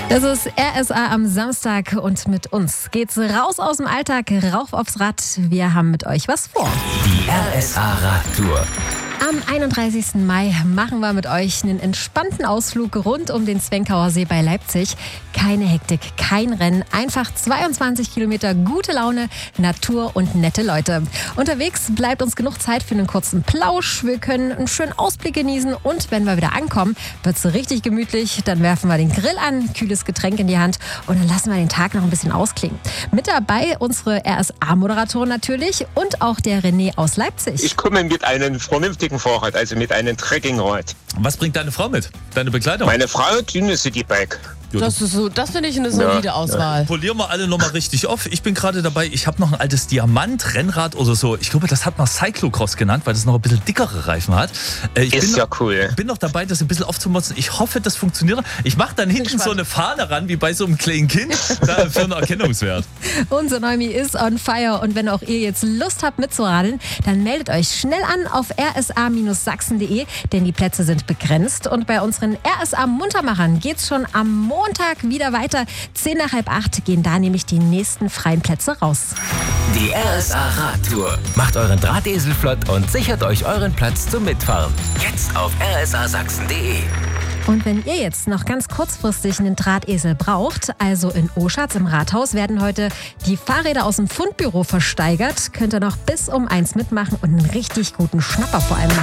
Das ist RSA am Samstag und mit uns geht's raus aus dem Alltag, rauf aufs Rad. Wir haben mit euch was vor. Die RSA-Radtour. Am 31. Mai machen wir mit euch einen entspannten Ausflug rund um den Zwenkauer See bei Leipzig. Keine Hektik, kein Rennen, einfach 22 Kilometer gute Laune, Natur und nette Leute. Unterwegs bleibt uns genug Zeit für einen kurzen Plausch. Wir können einen schönen Ausblick genießen und wenn wir wieder ankommen, wird's richtig gemütlich. Dann werfen wir den Grill an, kühles Getränk in die Hand und dann lassen wir den Tag noch ein bisschen ausklingen. Mit dabei unsere RSA-Moderatorin natürlich und auch der René aus Leipzig. Ich komme mit einem vernünftigen Fahrrad, also mit einem Trekkingrad. Was bringt deine Frau mit? Deine Begleitung? Meine Frau hat eine Citybike. Das finde ich eine solide Auswahl. Polieren wir alle nochmal richtig auf. Ich bin gerade dabei, ich habe noch ein altes Diamant-Rennrad oder so. Ich glaube, das hat man Cyclocross genannt, weil das noch ein bisschen dickere Reifen hat. Cool. Bin noch dabei, das ein bisschen aufzumotzen. Ich hoffe, das funktioniert. Ich mache dann hinten so eine Fahne ran, wie bei so einem kleinen Kind, für einen Erkennungswert. Unser Neumi ist on fire und wenn auch ihr jetzt Lust habt mitzuradeln, dann meldet euch schnell an auf rsa-sachsen.de, denn die Plätze sind begrenzt und bei unseren RSA-Muntermachern geht's schon am Montag wieder weiter. 7:45 gehen da nämlich die nächsten freien Plätze raus. Die RSA-Radtour. Macht euren Drahtesel flott und sichert euch euren Platz zum Mitfahren. Jetzt auf rsa-sachsen.de. Und wenn ihr jetzt noch ganz kurzfristig einen Drahtesel braucht, also in Oschatz im Rathaus werden heute die Fahrräder aus dem Fundbüro versteigert. Könnt ihr noch bis um 1 mitmachen und einen richtig guten Schnapper vor allem machen.